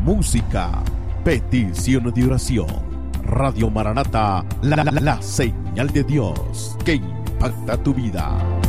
música, peticiones de oración. Radio Maranata, la señal de Dios que impacta tu vida.